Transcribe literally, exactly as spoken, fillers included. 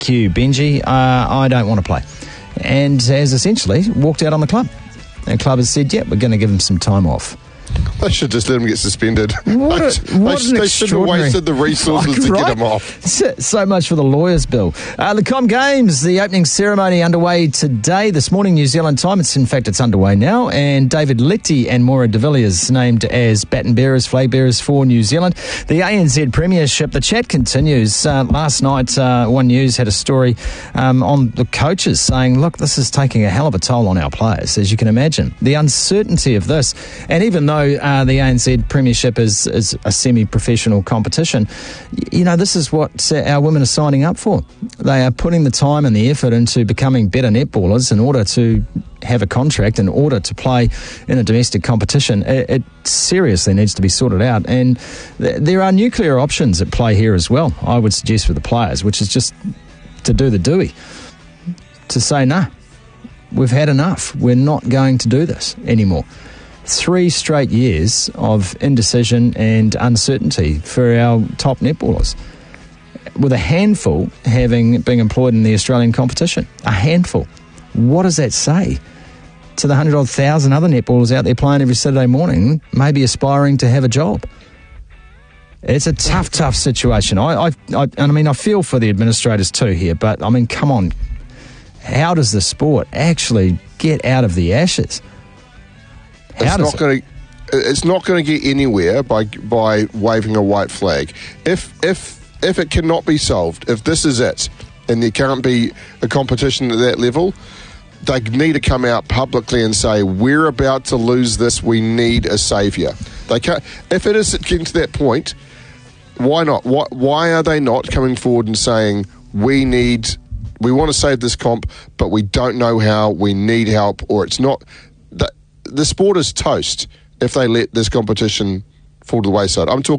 you, Benji, uh, I don't want to play. And has essentially walked out on the club. And the club has said, yeah, we're going to give him some time off. They should just let him get suspended. What a, they what they, they should have wasted the resources right? to get him off. So much for the lawyers' bill. Uh, the Com Games, the opening ceremony underway today, this morning, New Zealand time. It's in fact, it's underway now. And David Lichty and Moira de Villiers named as baton bearers, flag bearers for New Zealand. The A N Z Premiership, the chat continues. Uh, last night, uh, One News had a story um, on the coaches saying, look, this is taking a hell of a toll on our players, as you can imagine. The uncertainty of this, and even though Uh, the A N Z Premiership is, is a semi-professional competition, you know, this is what our women are signing up for. They are putting the time and the effort into becoming better netballers in order to have a contract, in order to play in a domestic competition. It, it seriously needs to be sorted out. And th- there are nuclear options at play here as well, I would suggest, for the players, which is just to do the doey. To say, nah, we've had enough. We're not going to do this anymore. Three straight years of indecision and uncertainty for our top netballers, with a handful having been employed in the Australian competition. A handful. What does that say to the hundred odd thousand other netballers out there playing every Saturday morning, maybe aspiring to have a job? It's a tough, tough situation. I, I, I, and I mean, I feel for the administrators too here, but I mean, come on. How does the sport actually get out of the ashes? It's not going to. It's not going to get anywhere by by waving a white flag. If if if it cannot be solved, if this is it, and there can't be a competition at that level, they need to come out publicly and say, we're about to lose this. We need a saviour. They can't. If it is getting to that point, why not? Why why are they not coming forward and saying we need, we want to save this comp, but we don't know how. We need help, or it's not that. The sport is toast if they let this competition fall to the wayside. I'm talking